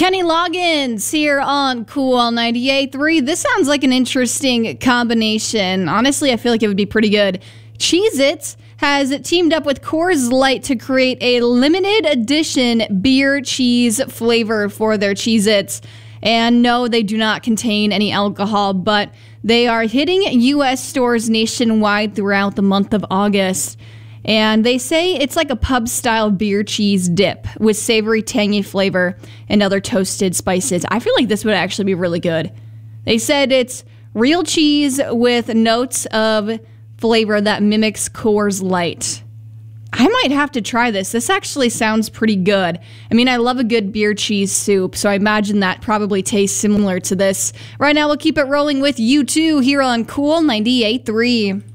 Kenny Loggins here on Cool 98.3. This sounds like an interesting combination. Honestly, I feel like it would be pretty good. Cheez-It has teamed up with Coors Light to create a limited edition beer cheese flavor for their Cheez-Its. And no, they do not contain any alcohol, but they are hitting U.S. stores nationwide throughout the month of August. And they say it's like a pub-style beer cheese dip with savory, tangy flavor and other toasted spices. I feel like this would actually be really good. They said it's real cheese with notes of flavor that mimics Coors Light. I might have to try this. This actually sounds pretty good. I mean, I love a good beer cheese soup, so I imagine that probably tastes similar to this. Right now, we'll keep it rolling with U2 here on Cool 98.3.